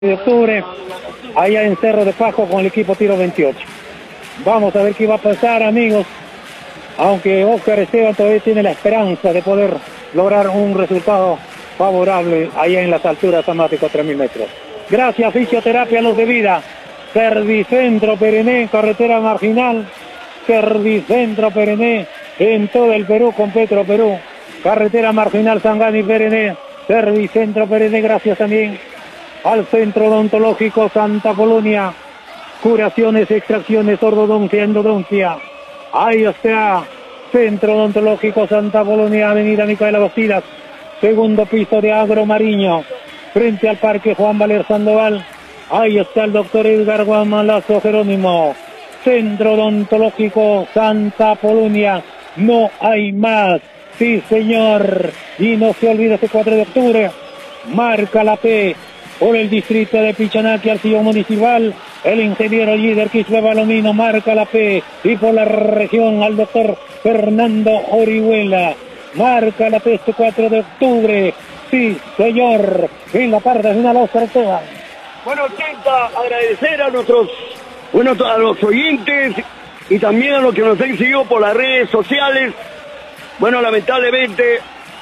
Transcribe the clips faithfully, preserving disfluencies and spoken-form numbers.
de octubre, allá en Cerro de Pasco con el equipo Tiro veintiocho. Vamos a ver qué va a pasar, amigos, aunque Oscar Esteban todavía tiene la esperanza de poder lograr un resultado favorable allá en las alturas a más de cuatro mil metros. Gracias, Fisioterapia Luz de Vida, Servicentro Perené, carretera marginal, Servicentro Perené en todo el Perú con Petro Perú, carretera marginal Sangani Perené, Servicentro Perené. Gracias también al Centro Odontológico Santa Polonia, curaciones, extracciones, ortodoncia, endodoncia. Ahí está, Centro Odontológico Santa Polonia, avenida Micaela Bastidas, segundo piso de Agro Mariño, frente al Parque Juan Valer Sandoval. Ahí está el doctor Edgar Guamalazo Jerónimo, Centro Odontológico Santa Polonia, no hay más. Sí, señor, y no se olvide este cuatro de octubre, marca la P por el distrito de Pichanaki, Arcillo Municipal, el ingeniero líder Quispe Balomino marca la P, y por la región al doctor Fernando Orihuela, marca la P este cuatro de octubre, sí señor, en la parte final Oscar Esteban. Bueno, Chenta, agradecer a nuestros, bueno, a los oyentes y también a los que nos han seguido por las redes sociales. Bueno, lamentablemente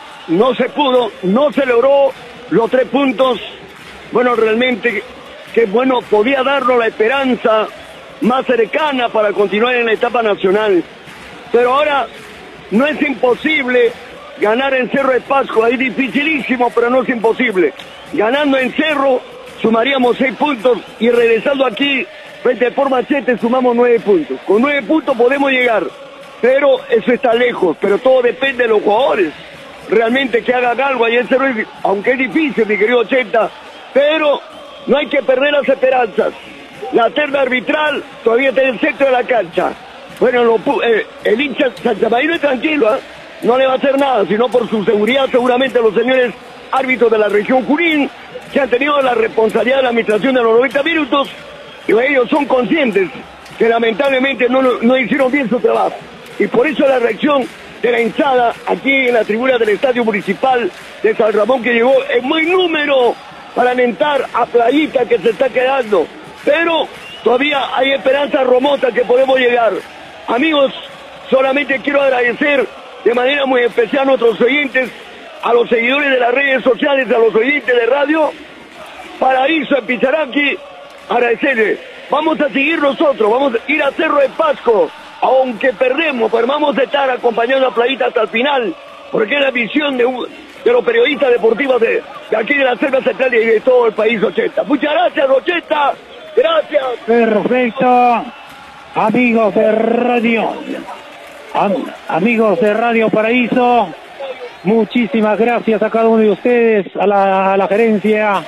no se pudo, no se logró los tres puntos. Bueno, realmente que bueno, podía darnos la esperanza más cercana para continuar en la etapa nacional. Pero ahora no es imposible ganar en Cerro de Pasco, es dificilísimo, pero no es imposible. Ganando en Cerro sumaríamos seis puntos y regresando aquí frente a Formachete sumamos nueve puntos. Con nueve puntos podemos llegar, pero eso está lejos, pero todo depende de los jugadores. Realmente que hagan algo ahí en Cerro, aunque es difícil, mi querido Chenta, pero no hay que perder las esperanzas. La terna arbitral todavía está en el centro de la cancha. Bueno, lo, eh, el hincha Sanchamarino es tranquilo, ¿eh? No le va a hacer nada, sino por su seguridad seguramente los señores árbitros de la región Junín, que han tenido la responsabilidad de la administración de los noventa minutos, y ellos son conscientes que lamentablemente no, no hicieron bien su trabajo. Y por eso la reacción de la hinchada aquí en la tribuna del Estadio Municipal de San Ramón, que llegó en buen número para alentar a Playita, que se está quedando, pero todavía hay esperanza remota que podemos llegar. Amigos, solamente quiero agradecer de manera muy especial a nuestros oyentes, a los seguidores de las redes sociales, a los oyentes de radio Paraíso en Pichanaki, agradecerles. Vamos a seguir nosotros, vamos a ir a Cerro de Pasco, aunque perdemos, pero vamos a estar acompañando a Playita hasta el final, porque es la visión de, un, de los periodistas deportivos de, de aquí de la Selva Central y de todo el país, ochenta. Muchas gracias, ochenta. Gracias. Perfecto. Amigos de Radio, am, amigos de Radio Paraíso, muchísimas gracias a cada uno de ustedes, a la, a la gerencia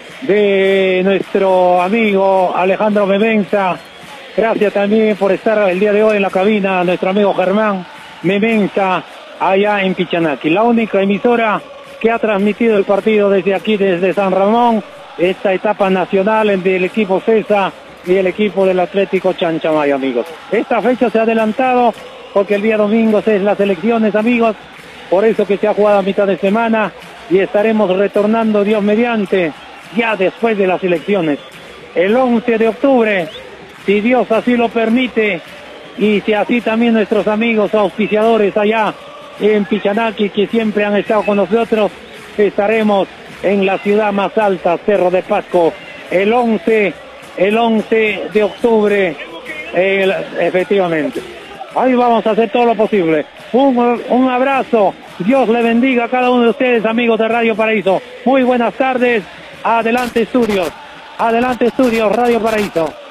de nuestro amigo Alejandro Memenza. Gracias también por estar el día de hoy en la cabina, a nuestro amigo Germán Memenza, allá en Pichanaki, la única emisora que ha transmitido el partido desde aquí, desde San Ramón, esta etapa nacional del equipo CESA y el equipo del Atlético Chanchamayo, amigos. Esta fecha se ha adelantado porque el día domingo es las elecciones, amigos, por eso que se ha jugado a mitad de semana y estaremos retornando, Dios mediante, ya después de las elecciones, el once de octubre, si Dios así lo permite, y si así también nuestros amigos auspiciadores allá en Pichanaki, que siempre han estado con nosotros, estaremos en la ciudad más alta, Cerro de Pasco, el once, el once de octubre, el, efectivamente. Ahí vamos a hacer todo lo posible. Un, un abrazo, Dios le bendiga a cada uno de ustedes, amigos de Radio Paraíso. Muy buenas tardes, adelante estudios, adelante estudios, Radio Paraíso.